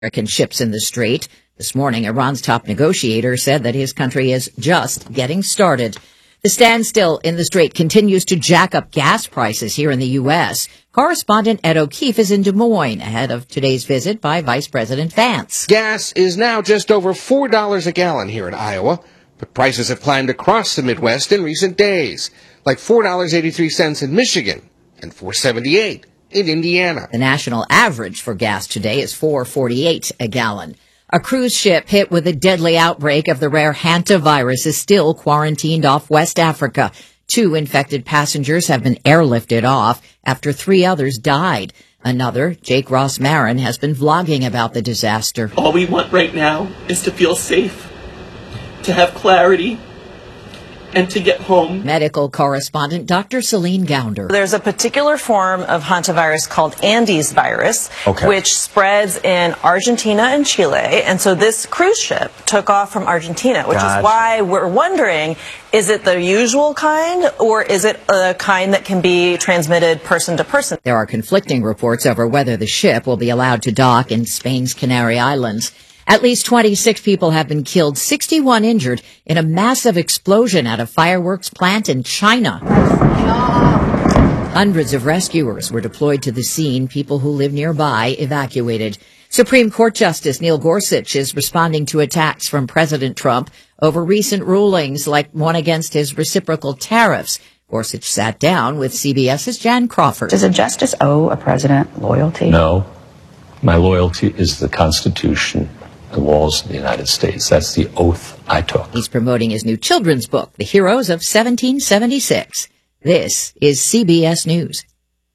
American ships in the Strait. This morning, Iran's top negotiator said that his country is just getting started. The standstill in the Strait continues to jack up gas prices here in the U.S. Correspondent Ed O'Keefe is in Des Moines ahead of today's visit by Vice President Vance. Gas is now just over $4 a gallon here in Iowa, but prices have climbed across the Midwest in recent days, like $4.83 in Michigan and $4.78 in Indiana. The national average for gas today is $4.48 a gallon. A cruise ship hit with a deadly outbreak of the rare hantavirus is still quarantined off West Africa. 2 infected passengers have been airlifted off after 3 others died. Another, Jake Ross Marin, has been vlogging about the disaster. All we want right now is to feel safe, to have clarity, and to get home. Medical correspondent Dr. Celine Gounder. There's a particular form of hantavirus called Andes virus, which spreads in Argentina and Chile. And so this cruise ship took off from Argentina, which is why we're wondering, is it the usual kind or is it a kind that can be transmitted person to person? There are conflicting reports over whether the ship will be allowed to dock in Spain's Canary Islands. At least 26 people have been killed, 61 injured in a massive explosion at a fireworks plant in China. Hundreds of rescuers were deployed to the scene. People who live nearby evacuated. Supreme Court Justice Neil Gorsuch is responding to attacks from President Trump over recent rulings like one against his reciprocal tariffs. Gorsuch sat down with CBS's Jan Crawford. Does a justice owe a president loyalty? No. My loyalty is the Constitution, the laws of the United States. That's the oath I took. He's promoting his new children's book, The Heroes of 1776. This is CBS News.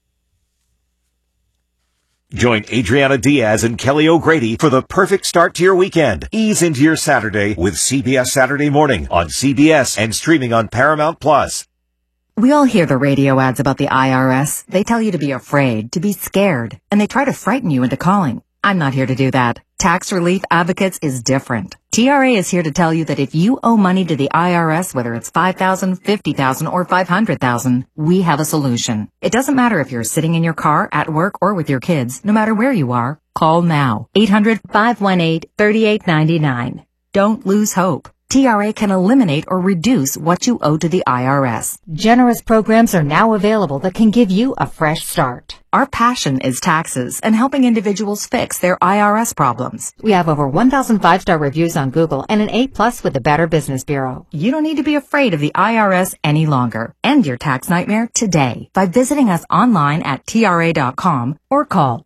Join Adriana Diaz and Kelly O'Grady for the perfect start to your weekend. Ease into your Saturday with CBS Saturday Morning on CBS and streaming on Paramount Plus. We all hear the radio ads about the IRS. They tell you to be afraid, to be scared, and they try to frighten you into calling. I'm not here to do that. Tax Relief Advocates is different. TRA is here to tell you that if you owe money to the IRS, whether it's $5,000, $50,000, or $500,000, we have a solution. It doesn't matter if you're sitting in your car, at work, or with your kids. No matter where you are, call now. 800-518-3899. Don't lose hope. TRA can eliminate or reduce what you owe to the IRS. Generous programs are now available that can give you a fresh start. Our passion is taxes and helping individuals fix their IRS problems. We have over 1,000 5-star reviews on Google and an A+ with the Better Business Bureau. You don't need to be afraid of the IRS any longer. End your tax nightmare today by visiting us online at TRA.com or call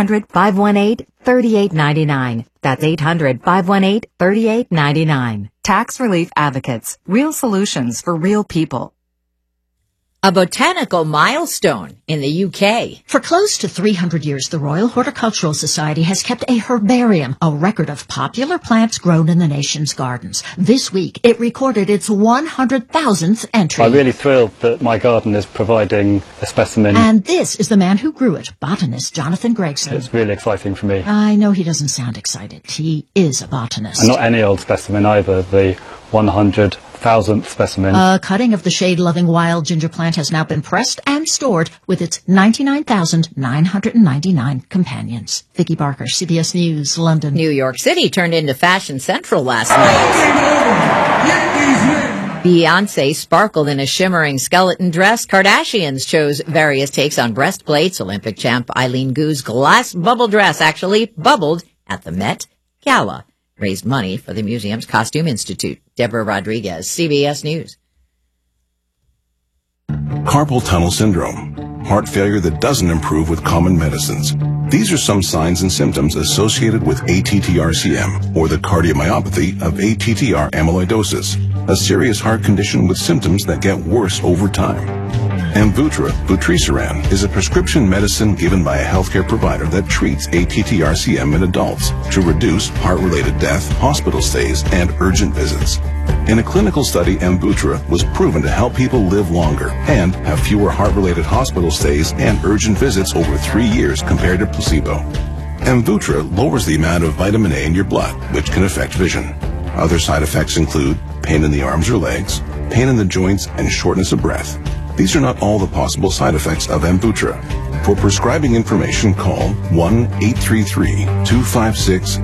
800-518-3899. That's 800-518-3899. Tax Relief Advocates. Real solutions for real people. A botanical milestone in the UK. For close to 300 years, the Royal Horticultural Society has kept a herbarium, a record of popular plants grown in the nation's gardens. This week, it recorded its 100,000th entry. I'm really thrilled that my garden is providing a specimen. And this is the man who grew it, botanist Jonathan Gregson. It's really exciting for me. I know he doesn't sound excited. He is a botanist. And not any old specimen either, the 100,000th specimen. A cutting of the shade-loving wild ginger plant has now been pressed and stored with its 99,999 companions. Vicki Barker, CBS News, London. New York City turned into Fashion Central last night. Beyoncé sparkled in a shimmering skeleton dress. Kardashians chose various takes on breastplates. Olympic champ Eileen Gu's glass bubble dress actually bubbled at the Met Gala. Raised money for the museum's Costume Institute. Deborah Rodriguez, CBS News. Carpal tunnel syndrome, heart failure that doesn't improve with common medicines. These are some signs and symptoms associated with ATTR-CM, or the cardiomyopathy of ATTR amyloidosis, a serious heart condition with symptoms that get worse over time. Amvuttra, vutrisiran, is a prescription medicine given by a healthcare provider that treats ATTR-CM in adults to reduce heart-related death, hospital stays, and urgent visits. In a clinical study, Amvuttra was proven to help people live longer and have fewer heart-related hospital stays and urgent visits over 3 years compared to placebo. Amvuttra lowers the amount of vitamin A in your blood, which can affect vision. Other side effects include pain in the arms or legs, pain in the joints, and shortness of breath. These are not all the possible side effects of Amvuttra. For prescribing information, call 1-833-256